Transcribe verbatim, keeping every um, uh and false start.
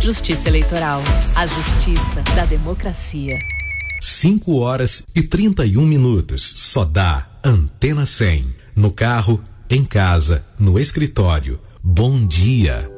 Justiça Eleitoral, a justiça da democracia. cinco horas e trinta e um minutos. Só dá Antena cem. No carro, em casa, no escritório. Bom dia.